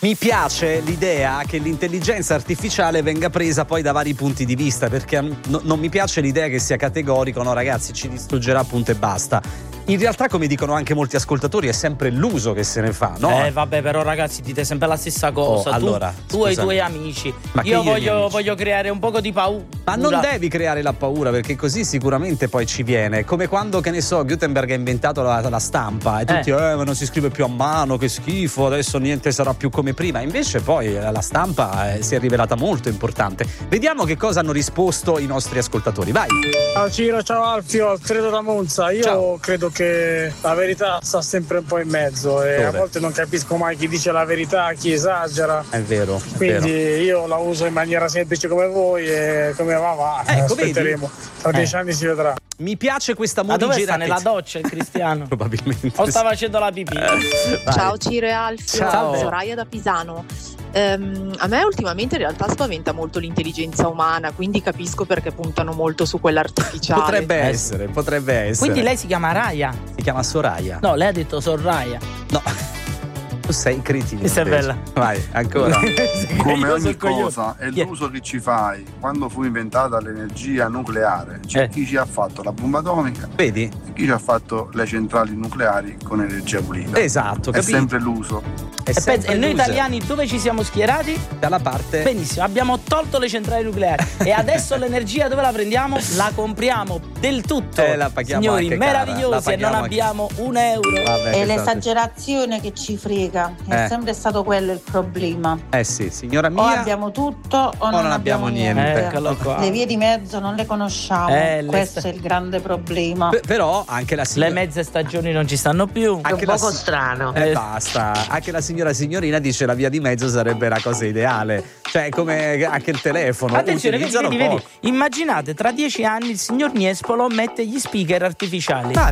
Mi piace l'idea che l'intelligenza artificiale venga presa poi da vari punti di vista, perché non mi piace l'idea che sia categorico, no ragazzi, ci distruggerà, punto e basta. In realtà, come dicono anche molti ascoltatori, è sempre l'uso che se ne fa, no? Vabbè, però ragazzi, dite sempre la stessa cosa. Allora, tu e i tuoi amici. Ma io voglio creare un poco di paura. Ma non devi creare la paura, perché così sicuramente poi ci viene. Come quando, che ne so, Gutenberg ha inventato la stampa e tutti, ma non si scrive più a mano, che schifo, adesso niente sarà più come prima. Invece poi la stampa si è rivelata molto importante. Vediamo che cosa hanno risposto i nostri ascoltatori. Vai! Ciao Ciro, ciao Alfio, Alfredo da Monza. Io credo che la verità sta sempre un po' in mezzo e a volte non capisco mai chi dice la verità, chi esagera. È vero. Quindi io la uso in maniera semplice come voi e come va. Aspetteremo. Tra 10 anni si vedrà. Mi piace questa morigeratezza. Ma dove sta? Nella doccia il Cristiano? Probabilmente. O sta facendo la pipì? Ciao Ciro e Alfio, ciao. Soraya da Pisano. A me ultimamente in realtà spaventa molto l'intelligenza umana, quindi capisco perché puntano molto su quella artificiale. Potrebbe essere. Quindi lei si chiama Raya? Si chiama Soraya. No, lei ha detto Soraya. No. Tu sei cretino. Questa è bella. Vai, ancora. Come ogni cosa è l'uso che ci fai. Quando fu inventata l'energia nucleare, c'è chi ci ha fatto la bomba atomica, vedi? E chi ci ha fatto le centrali nucleari con energia pulita. Esatto, è sempre l'uso. E noi italiani dove ci siamo schierati? Dalla parte. Benissimo, abbiamo tolto le centrali nucleari e adesso l'energia dove la prendiamo? La compriamo del tutto. La paghiamo, signori, anche meravigliosi, cara. e non abbiamo un euro. Vabbè, è l'esagerazione che ci frega, è sempre stato quello il problema. Sì, signora mia. O abbiamo tutto o non abbiamo niente. Eccolo qua. Le vie di mezzo non le conosciamo. Questo è il grande problema. Però anche la signora... Le mezze stagioni non ci stanno più. È un poco strano. Basta. Anche la signorina dice la via di mezzo sarebbe la cosa ideale. Cioè, come anche il telefono. Attenzione, vedi. Immaginate, tra 10 anni il signor Niespolo mette gli speaker artificiali.